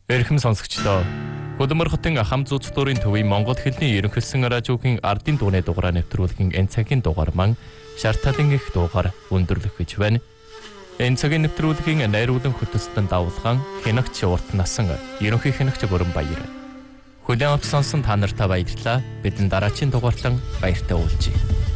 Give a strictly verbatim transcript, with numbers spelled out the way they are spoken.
Эрхэм сонсогчдоо Хөдөлмөр хотын хам зүүц дурын төвийн Монгол хэлний ерөнхийлсөн радиогийн ардын дууны дугаараа нэвтрүүлгийн энэ цагийн дугаар маань шаарталын их дугаар өндөрлөх гэж байна. Энэ цагийн нэвтрүүлгийн найруулан хөтөлсөнд давуулган хянагч урт насан ерөнхий хянагч Бүрэн Баяр. Хүлээн авч сонсон та нартай баярлалаа. Бидний дараагийн дугаарлан баяртай уулзъя.